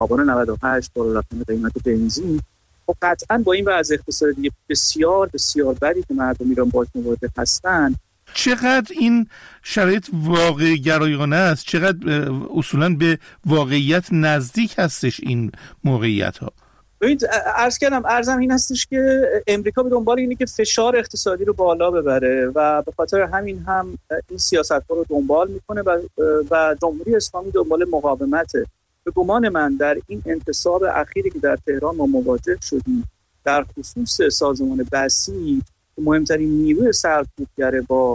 آبان 98 بالا رفتن قیمت بنزین، خب قطعاً با این وضع اقتصادی بسیار بسیار بدی که مردم ایران باهاش مواجه هستن، چقدر این شرایط واقع گرایانه است، چقدر اصولاً به واقعیت نزدیک هستش این موقعیت ها؟ ببینید عرضم این هستش که امریکا به دنبال اینه که فشار اقتصادی رو بالا ببره و به خاطر همین هم این سیاست‌ها رو دنبال میکنه و جمهوری اسلامی دنبال مقاومته. به گمان من در این انتصاب اخیری که در تهران ما مواجه شدیم، در خصوص سازمان بسیج، مهمترین نیروی سرکوبگر با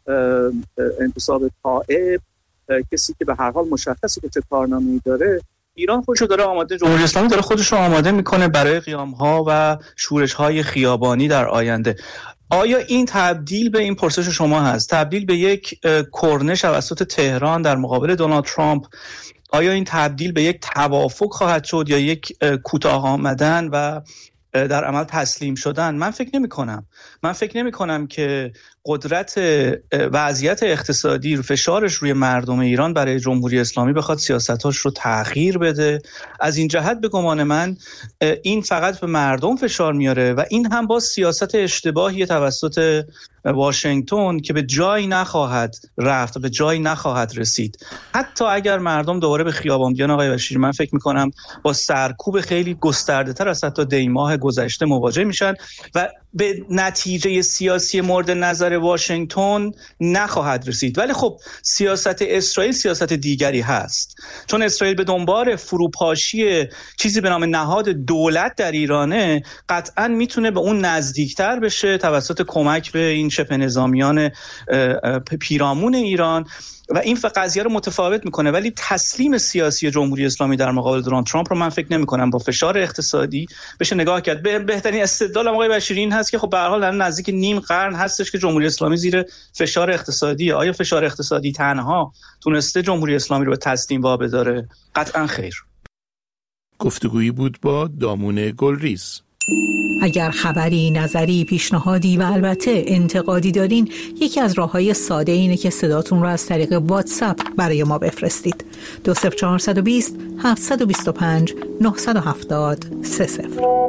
انتصاب طائب، کسی که به هر حال مشخصه که چه کارنامه‌ای داره، ایران خودشو داره آماده، جمهوری اسلامی داره خودشو آماده میکنه برای قیام‌ها و شورش‌های خیابانی در آینده. آیا این تبدیل به این پرسش شما هست، تبدیل به یک کرنش توسط تهران در مقابل دونالد ترامپ، آیا این تبدیل به یک توافق خواهد شد یا یک کوتاه آمدن و در عمل تسلیم شدن؟ من فکر نمی کنم که قدرت وضعیت اقتصادی رو فشارش روی مردم ایران برای جمهوری اسلامی بخواد سیاستاش رو تغییر بده. از این جهت به گمان من این فقط به مردم فشار میاره و این هم با سیاست اشتباهی توسط واشنگتن که به جایی نخواهد رفت، به جایی نخواهد رسید. حتی اگر مردم دوباره به خیابان بیان آقای بشیر، من فکر میکنم با سرکوب خیلی گسترده تر از حتی دیماه گذشته مواجه میشن و به نتیجه سیاسی مورد نظر واشنگتن نخواهد رسید. ولی خب سیاست اسرائیل سیاست دیگری هست، چون اسرائیل به دنبال فروپاشی چیزی به نام نهاد دولت در ایرانه، قطعا میتونه به اون نزدیکتر بشه توسط کمک به این شبه نظامیان پیرامون ایران و این قضیه رو متفاوت میکنه. ولی تسلیم سیاسی جمهوری اسلامی در مقابل دونالد ترامپ رو من فکر نمیکنم با فشار اقتصادی بشه نگاه کرد. بهترین استدلال آقای بشیری این هست که خب به هر حال در نزدیک نیم قرن هستش که جمهوری اسلامی زیر فشار اقتصادی. آیا فشار اقتصادی تنها تونسته جمهوری اسلامی رو به تسلیم وابداره؟ قطعا خیر. گفتگویی بود با دامون گلریز. اگر خبری، نظری، پیشنهادی و البته انتقادی دارین، یکی از راه‌های ساده اینه که صداتون رو از طریق واتساپ برای ما بفرستید. 20420 725 970 30.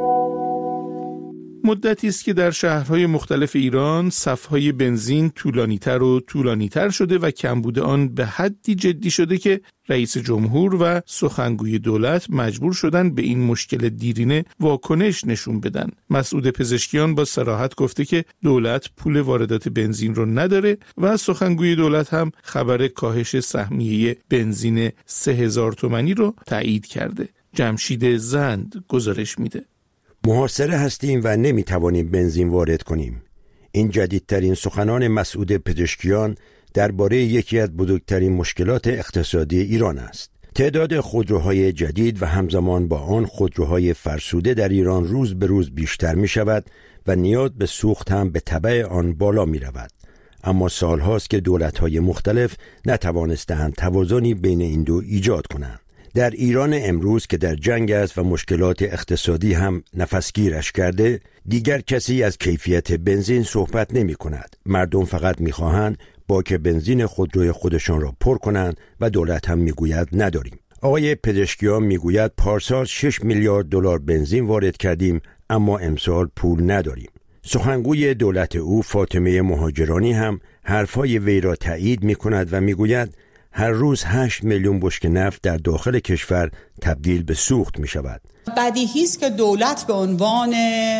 مدتی است که در شهرهای مختلف ایران صف‌های بنزین طولانی‌تر و طولانی‌تر شده و کمبود آن به حدی جدی شده که رئیس جمهور و سخنگوی دولت مجبور شدن به این مشکل دیرینه واکنش نشون بدن. مسعود پزشکیان با صراحت گفته که دولت پول واردات بنزین رو نداره و سخنگوی دولت هم خبر کاهش سهمیه بنزین 3000 تومانی رو تایید کرده. جمشید زند گزارش میده. محاصره هستیم و نمیتوانیم بنزین وارد کنیم. این جدیدترین سخنان مسعود پزشکیان درباره یکی از بزرگترین مشکلات اقتصادی ایران است. تعداد خودروهای جدید و همزمان با آن خودروهای فرسوده در ایران روز به روز بیشتر می شود و نیاز به سوخت هم به تبع آن بالا می رود. اما سالهاست که دولت‌های مختلف نتوانستند توازنی بین این دو ایجاد کنند. در ایران امروز که در جنگ است و مشکلات اقتصادی هم نفسگیرش کرده، دیگر کسی از کیفیت بنزین صحبت نمی کند. مردم فقط می خواهند باک بنزین خودروی خودشان را پر کنند و دولت هم می گوید نداریم. آقای پزشکیان می گوید پارسال 6 میلیارد دلار بنزین وارد کردیم اما امسال پول نداریم. سخنگوی دولت او فاطمه مهاجرانی هم حرفای وی را تایید می کند و می گوید هر روز 8 میلیون بشکه نفت در داخل کشور تبدیل به سوخت می شود. بدیهی است که دولت به عنوان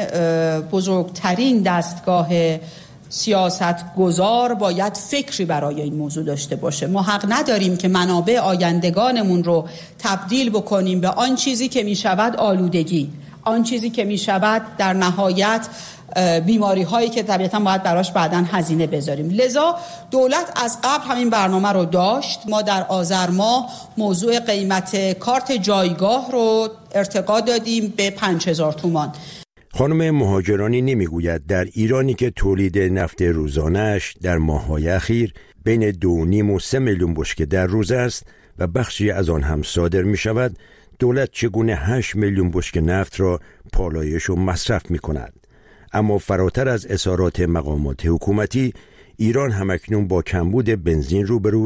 بزرگترین دستگاه سیاست گذار باید فکری برای این موضوع داشته باشه. ما حق نداریم که منابع آیندگانمون رو تبدیل بکنیم به آن چیزی که می شود آلودگی، آن چیزی که می شود در نهایت بیماری هایی که طبیعتا باید براش بعداً هزینه بذاریم. لذا دولت از قبل همین برنامه رو داشت. ما در آذر ماه موضوع قیمت کارت جایگاه رو ارتقا دادیم به 5000 تومان. خانم مهاجرانی نمیگوید در ایرانی که تولید نفت روزانه‌اش در ماه‌های اخیر بین 2.5 و 3 میلیون بشکه در روز است و بخشی از آن هم صادر می شود، دولت چگونه 8 میلیون بشکه نفت را پالایش و مصرف می کند. اما فراتر از اظهارات مقامات حکومتی، ایران همکنون با کمبود بنزین روبروست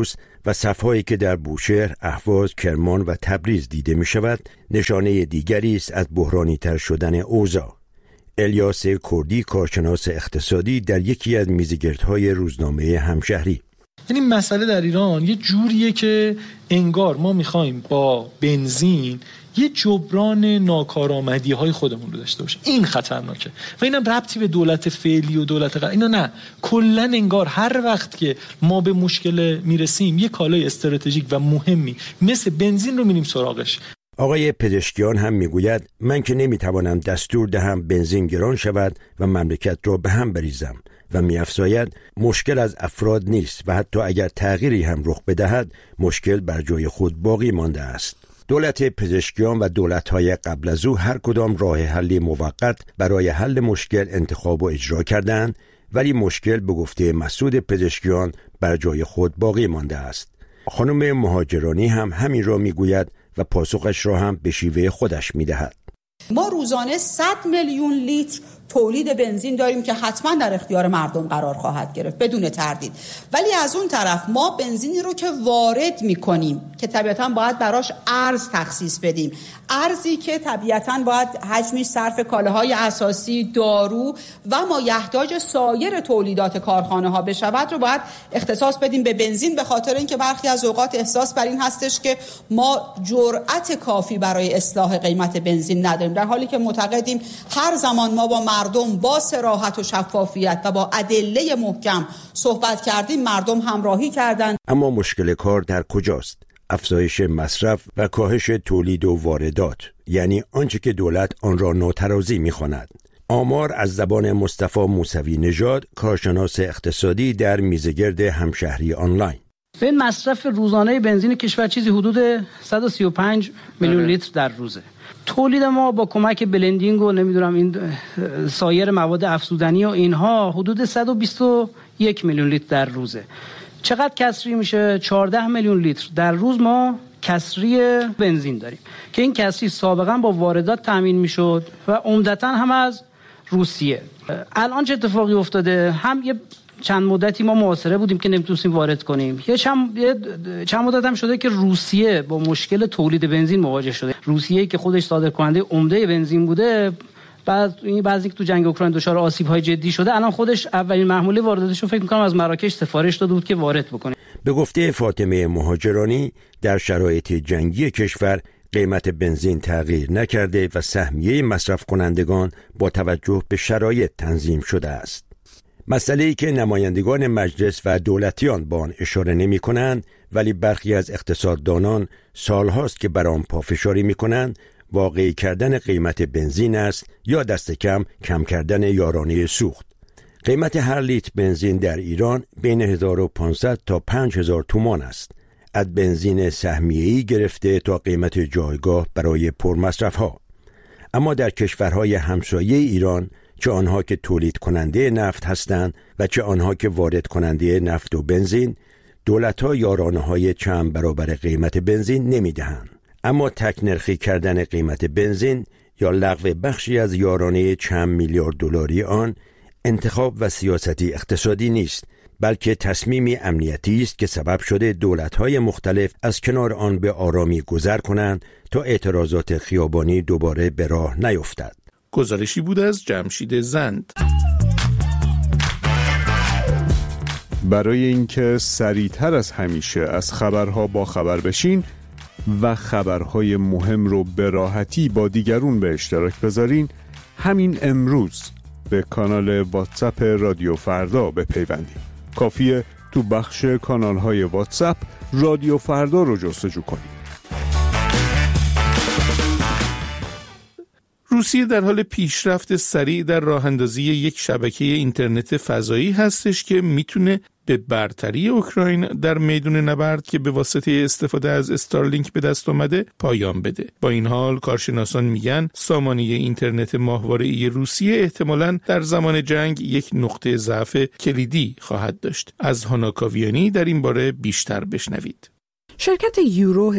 و صفهایی که در بوشهر، اهواز، کرمان و تبریز دیده می شود نشانه دیگری است از بحرانی تر شدن اوضاع. الیاس کردی، کارشناس اقتصادی، در یکی از میزگردهای روزنامه همشهری: یعنی مسئله در ایران یه جوریه که انگار ما میخوایم با بنزین یه جبران ناکارآمدی های خودمون رو داشته باشیم. این خطرناکه و اینم ربطی به دولت فعلی و دولت اینا نه، کلا انگار هر وقت که ما به مشکل میرسیم یه کالای استراتژیک و مهمی مثل بنزین رو میریم سراغش. آقای پزشکیان هم میگوید من که نمیتوانم دستور دهم بنزین گران شود و مملکت را به هم بریزم و می‌افزاید مشکل از افراد نیست و حتی اگر تغییری هم رخ بدهد مشکل بر جای خود باقی مانده است. دولت پزشکیان و دولت‌های قبل از او هر کدام راه حلی موقت برای حل مشکل انتخاب و اجرا کردند، ولی مشکل به گفته مسعود پزشکیان بر جای خود باقی مانده است. خانم مهاجرانی هم همین را میگوید و پاسخش را هم به شیوه خودش میدهد. ما روزانه 100 میلیون لیتر تولید بنزین داریم که حتما در اختیار مردم قرار خواهد گرفت بدون تردید، ولی از اون طرف ما بنزینی رو که وارد میکنیم که طبیعتاً باید براش ارز تخصیص بدیم، ارزی که طبیعتاً باید حجمش صرف کالاهای اساسی، دارو و مایحتاج سایر تولیدات کارخانه ها بشود رو باید اختصاص بدیم به بنزین، به خاطر اینکه برخی از اوقات احساس بر این هستش که ما جرأت کافی برای اصلاح قیمت بنزین نداریم، در حالی که معتقدیم هر زمان ما با مردم با صراحت و شفافیت و با ادله محکم صحبت کردیم مردم همراهی کردند. اما مشکل کار در کجاست؟ افزایش مصرف و کاهش تولید و واردات، یعنی آنچه که دولت آن را ناترازی می‌خواند. آمار از زبان مصطفی موسوی نژاد، کارشناس اقتصادی، در میزگرد همشهری آنلاین: به مصرف روزانه بنزین کشور چیزی حدود 135 میلیون لیتر در روزه. تولید ما با کمک بلندینگ و نمیدونم این سایر مواد افزودنی و اینها حدود 121 میلیون لیتر در روزه. چقدر کسری میشه؟ 14 میلیون لیتر در روز ما کسری بنزین داریم که این کسری سابقا با واردات تامین میشد و عمدتاً هم از روسیه. الان چه اتفاقی افتاده؟ هم یه چند مدتی ما محاصره بودیم که نمیتونستیم وارد کنیم. چند مدت هم شده که روسیه با مشکل تولید بنزین مواجه شده. روسیه که خودش صادرکننده عمده بنزین بوده، بعضی که تو جنگ اوکراین دچار آسیب‌های جدی شده، الان خودش اولین محموله وارداتش رو فکر می‌کنم از مراکش سفارش داده بود که وارد بکنه. به گفته فاطمه مهاجرانی، در شرایط جنگی کشور قیمت بنزین تغییر نکرده و سهمیه مصرف کنندگان با توجه به شرایط تنظیم شده است. مسئله‌ای که نمایندگان مجلس و دولتیان با آن اشاره نمی‌کنند، ولی برخی از اقتصاددانان سالهاست که بر آن پافشاری می‌کنند، واقعی کردن قیمت بنزین است یا دست کم کم کردن یارانه سوخت. قیمت هر لیتر بنزین در ایران بین 1500 تا 5000 تومان است، از بنزین سهمیه‌ای گرفته تا قیمت جایگاه برای پرمصرف‌ها. اما در کشورهای همسایه ایران، چه آنها که تولید کننده نفت هستند و چه آنها که وارد کننده نفت و بنزین، دولت‌ها یارانه‌های چند برابر قیمت بنزین نمی‌دهند. اما تکنرخی کردن قیمت بنزین یا لغو بخشی از یارانه چند میلیارد دلاری آن انتخاب و سیاستی اقتصادی نیست، بلکه تصمیمی امنیتی است که سبب شده دولت‌های مختلف از کنار آن به آرامی گذر کنند تا اعتراضات خیابانی دوباره به راه نیفتد. گزارشی بود از جمشید زند. برای اینکه سریعتر از همیشه از خبرها با خبر بشین و خبرهای مهم رو به راحتی با دیگرون به اشتراک بذارین، همین امروز به کانال واتساپ رادیو فردا بپیوندید. کافیه تو بخش کانال‌های واتساپ رادیو فردا رو جستجو کنید. روسیه در حال پیشرفت سریع در راه‌اندازی یک شبکه اینترنت فضایی هستش که میتونه به برتری اوکراین در میدون نبرد که به واسطه استفاده از استارلینک به دست آمده پایان بده. با این حال کارشناسان میگن سامانه اینترنت ماهواره‌ای روسیه احتمالاً در زمان جنگ یک نقطه ضعف کلیدی خواهد داشت. از هانا کاویانی در این باره بیشتر بشنوید. شرکت یورو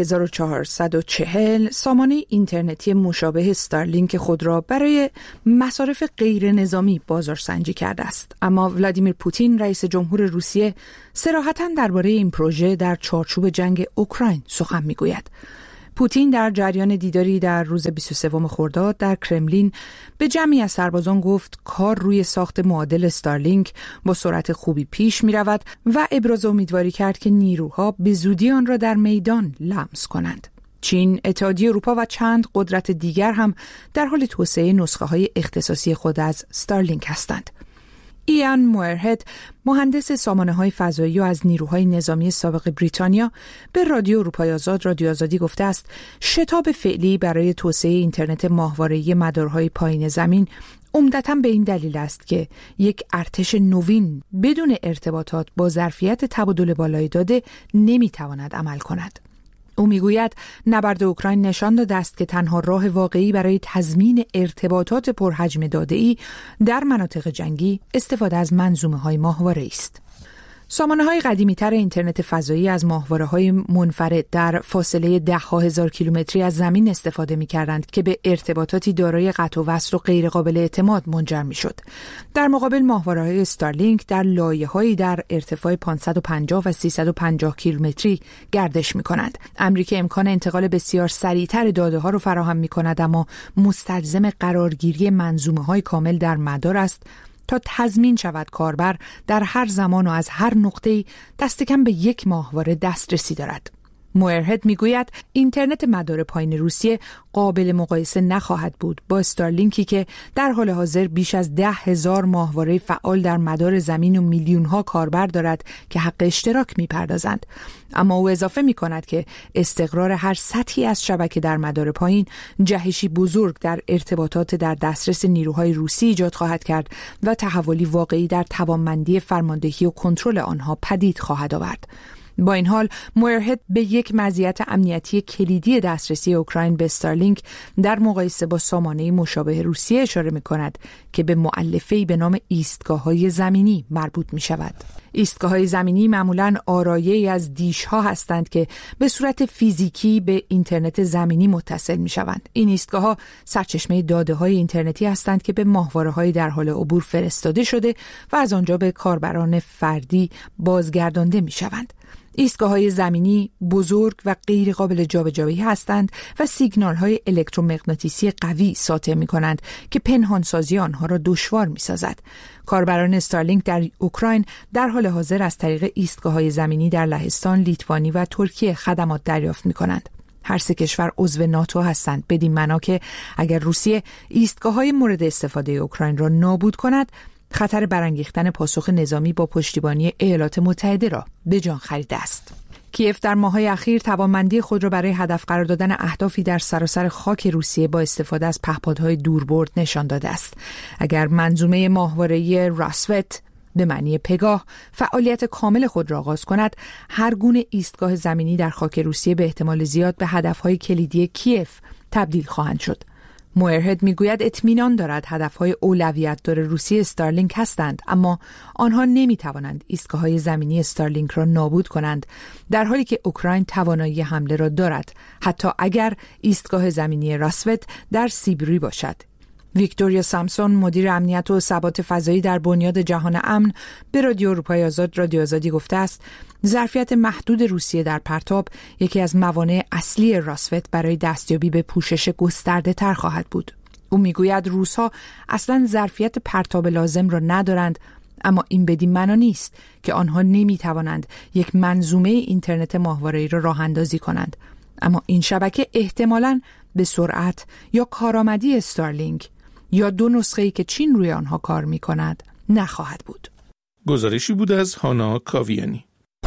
1440 سامانه اینترنتی مشابه استارلینک خود را برای مصارف غیر نظامی بازارسنجی کرده است. اما ولادیمیر پوتین رئیس جمهور روسیه صراحتاً درباره این پروژه در چارچوب جنگ اوکراین سخن میگوید. پوتین در جریان دیداری در روز 23 خرداد در کرملین به جمعی از سربازان گفت کار روی ساخت معادل استارلینک با سرعت خوبی پیش می رود و ابراز امیدواری کرد که نیروها به زودی آن را در میدان لمس کنند. چین، اتحادیه اروپا و چند قدرت دیگر هم در حال توسعه نسخه‌های اختصاصی خود از استارلینک هستند. ایان موئرهد، مهندس سامانه‌های فضایی و از نیروهای نظامی سابق بریتانیا، به رادیو اروپای آزاد رادیو آزادی گفته است شتاب فعلی برای توسعه اینترنت ماهواره‌ای مدارهای پایین زمین عمدتاً به این دلیل است که یک ارتش نوین بدون ارتباطات با ظرفیت تبادل بالای داده نمی‌تواند عمل کند. او میگوید نبرد اوکراین نشان داده است که تنها راه واقعی برای تضمین ارتباطات پرحجم داده‌ای در مناطق جنگی استفاده از منظومه‌های ماهواره‌ای است. سامانه‌های قدیمی‌تر اینترنت فضایی از ماهواره‌های منفرد در فاصله ده‌ها هزار کیلومتری از زمین استفاده می‌کردند که به ارتباطاتی دارای قطع و وصل و غیرقابل اعتماد منجر می‌شد. در مقابل ماهواره‌های استارلینک در لایه‌هایی در ارتفاع 550 و 350 کیلومتری گردش می‌کنند. امری که امکان انتقال بسیار سریع‌تر داده‌ها را فراهم می‌کند اما مستلزم قرارگیری منظومه‌های کامل در مدار است تا تضمین شود کاربر در هر زمان و از هر نقطه‌ای دست کم به یک ماهواره دسترسی دارد. موئرهد میگوید اینترنت مدار پایین روسیه قابل مقایسه نخواهد بود با استارلینکی که در حال حاضر بیش از 10,000 ماهواره فعال در مدار زمین و میلیون‌ها کاربر دارد که حق اشتراک می‌پردازند. اما او اضافه می‌کند که استقرار هر سطحی از شبکه در مدار پایین جهشی بزرگ در ارتباطات در دسترس نیروهای روسی ایجاد خواهد کرد و تحولی واقعی در توانمندی فرماندهی و کنترل آنها پدید خواهد آورد. با این حال موئرهد به یک مزیت امنیتی کلیدی دسترسی اوکراین به استارلینک در مقایسه با سامانه مشابه روسیه اشاره می‌کند که به مؤلفه‌ای به نام ایستگاه‌های زمینی مربوط می‌شود. ایستگاه‌های زمینی معمولاً آرایه‌ای از دیش‌ها هستند که به صورت فیزیکی به اینترنت زمینی متصل می‌شوند. این ایستگاه‌ها سرچشمه داده‌های اینترنتی هستند که به ماهواره‌های در حال عبور فرستاده شده و از آنجا به کاربران فردی بازگردانده می‌شوند. ایستگاه‌های زمینی بزرگ و غیر قابل جابجایی هستند و سیگنال‌های الکترومغناطیسی قوی ساطع می‌کنند که پنهانسازی آنها را دشوار می‌سازد. کاربران استارلینک در اوکراین در حال حاضر از طریق ایستگاه‌های زمینی در لهستان، لیتوانی و ترکیه خدمات دریافت می‌کنند. هر سه کشور عضو ناتو هستند، بدین معنا که اگر روسیه ایستگاه‌های مورد استفاده اوکراین را نابود کند، خطر برانگیختن پاسخ نظامی با پشتیبانی ایالات متحده را به جان خریده است. کیف در ماه‌های اخیر توانمندی خود را برای هدف قرار دادن اهدافی در سراسر خاک روسیه با استفاده از پهپادهای دوربرد نشان داده است. اگر منظومه ماهواره‌ای راسوت به معنی پگاه فعالیت کامل خود را آغاز کند، هر گونه ایستگاه زمینی در خاک روسیه به احتمال زیاد به هدف‌های کلیدی کیف تبدیل خواهند شد. موئرهد میگوید اطمینان دارد هدفهای اولویت دار روسیه استارلینک هستند، اما آنها نمیتوانند ایستگاه‌های زمینی استارلینک را نابود کنند، در حالی که اوکراین توانایی حمله را دارد، حتی اگر ایستگاه زمینی راسوت در سیبری باشد. ویکتوریا سامسون، مدیر امنیت و ثبات فضایی در بنیاد جهان امن، به رادیو اروپای آزاد رادیو آزادی گفته است ظرفیت محدود روسیه در پرتاب یکی از موانع اصلی راسوت برای دستیابی به پوشش گسترده تر خواهد بود. او میگوید روس‌ها اصلاً ظرفیت پرتاب لازم را ندارند، اما این بدین معنا نیست که آنها نمیتوانند یک منظومه اینترنت ماهواره‌ای را راه اندازی کنند، اما این شبکه احتمالاً به سرعت یا کارآمدی استارلینک یا دو نسخه‌ای که چین روی آنها کار می‌کند نخواهد بود. گزارشی بود از هانا کاویانی.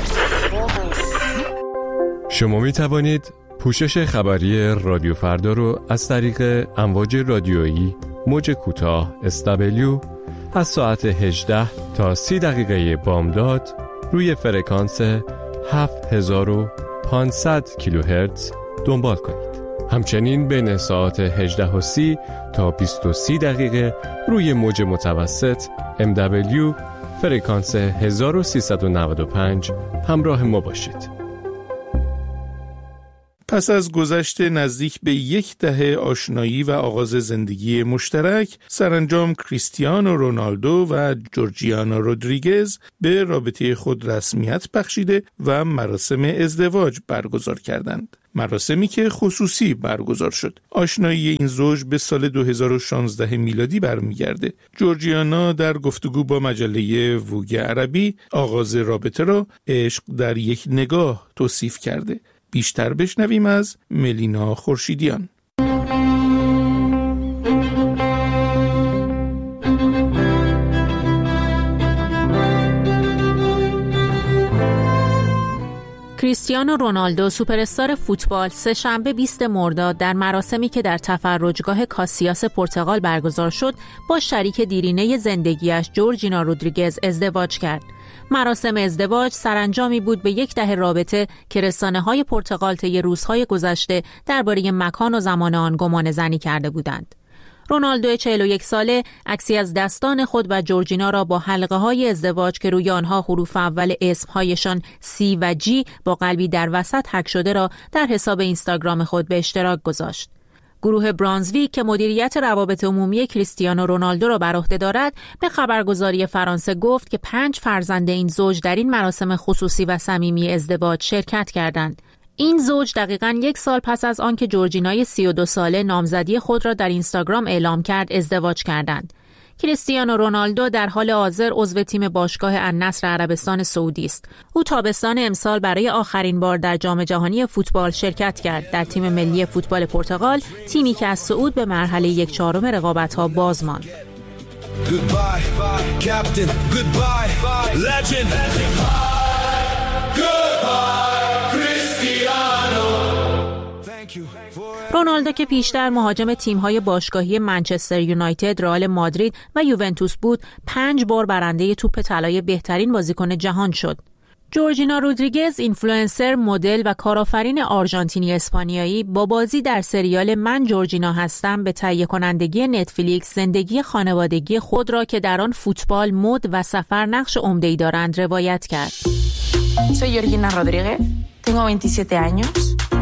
شما می توانید پوشش خبری رادیو فردا رو از طریق امواج رادیویی موج کوتاه SW از ساعت 18 تا 30 دقیقه بامداد روی فرکانس 7500 کیلوهرتز دنبال کنید. همچنین بین ساعت 18:30 تا 20:30 دقیقه روی موج متوسط MW فرکانس 1395 همراه ما باشید. پس از گذشت نزدیک به 1 دهه آشنایی و آغاز زندگی مشترک، سرانجام کریستیانو رونالدو و جورجیانا رودریگز به رابطه خود رسمیت بخشیده و مراسم ازدواج برگزار کردند. مراسمی که خصوصی برگزار شد. آشنایی این زوج به سال 2016 میلادی برمیگرده. جورجیانا در گفتگو با مجله ووگ عربی آغاز رابطه را عشق در یک نگاه توصیف کرده. بیشتر بشنویم از ملینا خورشیدیان. کریستیانو رونالدو سوپراستار فوتبال سه‌شنبه 20 مرداد در مراسمی که در تفرجگاه کاسیاس پرتغال برگزار شد با شریک دیرینه زندگیش جورجینا رودریگز ازدواج کرد. مراسم ازدواج سرانجامی بود به 1 دهه رابطه که رسانه‌های پرتغال طی روزهای گذشته درباره مکان و زمان آن گمانه‌زنی کرده بودند. رونالدو 41 ساله عکسی از دستان خود و جورجینا را با حلقه‌های ازدواج که روی آنها حروف اول اسم‌هایشان C و G با قلبی در وسط حک شده را در حساب اینستاگرام خود به اشتراک گذاشت. گروه برانزویک که مدیریت روابط عمومی کریستیانو رونالدو را بر عهده دارد به خبرگزاری فرانسه گفت که 5 فرزند این زوج در این مراسم خصوصی و صمیمی ازدواج شرکت کردند. این زوج دقیقاً 1 سال پس از آن که جورجینای 32 ساله نامزدی خود را در اینستاگرام اعلام کرد ازدواج کردند. کریستیانو رونالدو در حال حاضر عضو تیم باشگاه النصر عربستان سعودی است. او تابستان امسال برای آخرین بار در جام جهانی فوتبال شرکت کرد در تیم ملی فوتبال پرتغال، تیمی که از صعود به مرحله 1/4 رقابت‌ها باز ماند. رونالدو که پیشتر مهاجم تیم‌های باشگاهی منچستر یونایتد، رئال مادرید و یوونتوس بود، 5 بار برنده توپ طلای بهترین بازیکن جهان شد. جورجینا رودریگز، اینفلوئنسر، مدل و کارآفرین آرژانتینی اسپانیایی، با بازی در سریال من جورجینا هستم به تهیه کنندگی نتفلیکس زندگی خانوادگی خود را که در آن فوتبال، مد و سفر نقش عمده‌ای دارند روایت کرد. Soy Georgina Rodríguez, tengo 27 años.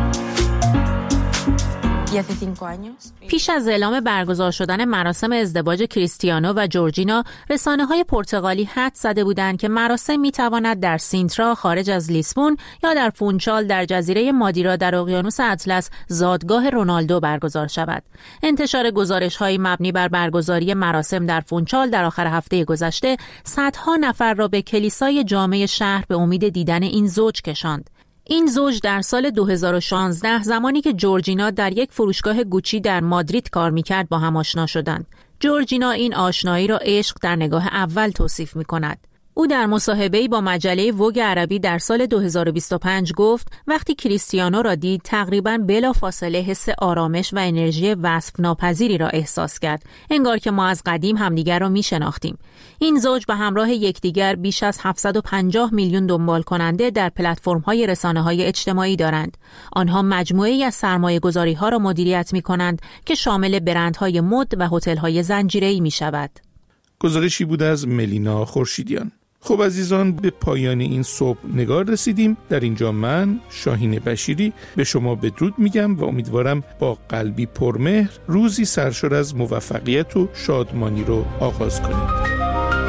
پیش از اعلام برگزار شدن مراسم ازدواج کریستیانو و جورجینا، رسانه‌های پرتغالی حدس زده بودند که مراسم می‌تواند در سینترا خارج از لیسبون یا در فونچال در جزیره مادیرا در اقیانوس اطلس زادگاه رونالدو برگزار شود. انتشار گزارش‌های مبنی بر برگزاری مراسم در فونچال در آخر هفته گذشته صدها نفر را به کلیسای جامع شهر به امید دیدن این زوج کشاند. این زوج در سال 2016 زمانی که جورجینا در یک فروشگاه گوچی در مادرید کار می‌کرد با هم آشنا شدند. جورجینا این آشنایی را عشق در نگاه اول توصیف می‌کند. او در مصاحبه‌ای با مجله ووگ عربی در سال 2025 گفت وقتی کریستیانو را دید تقریباً بلافاصله حس آرامش و انرژی وصف ناپذیری را احساس کرد، انگار که ما از قدیم همدیگر را می‌شناختیم. این زوج به همراه یکدیگر بیش از 750 میلیون دنبال کننده در پلتفرم‌های رسانه‌های اجتماعی دارند. آنها مجموعه‌ای از سرمایه‌گذاری‌ها را مدیریت می‌کنند که شامل برندهای مد و هتل‌های زنجیره‌ای می‌شود. گزارشی بود از ملینا خورشیدیان. خب عزیزان، به پایان این صبح نگار رسیدیم. در اینجا من شاهین بشیری به شما بدرود میگم و امیدوارم با قلبی پرمهر روزی سرشار از موفقیت و شادمانی رو آغاز کنید.